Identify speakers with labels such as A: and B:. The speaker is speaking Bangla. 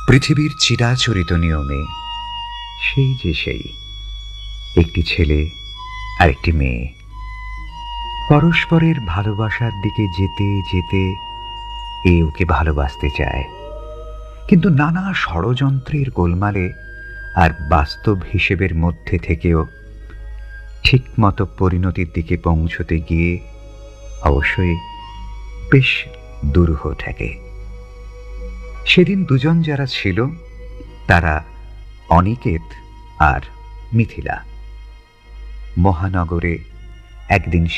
A: পৃথিবীর চিরাচরিত নিয়মে সেই যে সেই একটি ছেলে আর একটি মেয়ে পরস্পরের ভালোবাসার দিকে যেতে যেতে এ ওকে ভালোবাসতে চায়, কিন্তু নানা ষড়যন্ত্রের গোলমালে আর বাস্তব হিসেবের মধ্যে থেকেও ঠিকমতো পরিণতির দিকে পৌঁছতে গিয়ে অবশ্যই বেশ দুরূহ ঠেকে। সেদিন দুজন যারা ছিল তারা অনিকেত আর মিথিলা। মহানগরে একদিন